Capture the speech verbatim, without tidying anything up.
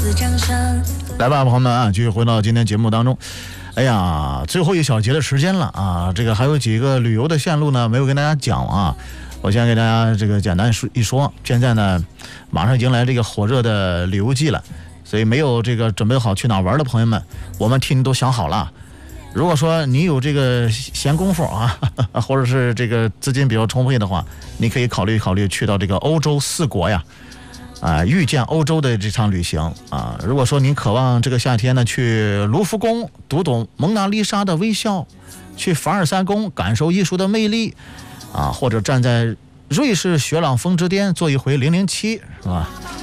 来吧，朋友们啊，继续回到今天节目当中。哎呀，最后一小节的时间了啊，这个还有几个旅游的线路呢，没有跟大家讲啊。我先给大家这个简单一说，现在呢，马上迎来这个火热的旅游季了，所以没有这个准备好去哪玩的朋友们，我们替你都想好了。如果说你有这个闲工夫啊，或者是这个资金比较充沛的话，你可以考虑考虑去到这个欧洲四国呀。啊，遇见欧洲的这场旅行啊！如果说您渴望这个夏天呢，去卢浮宫读懂蒙娜丽莎的微笑，去凡尔赛宫感受艺术的魅力，啊，或者站在瑞士雪朗峰之巅做一回零零七，是吧？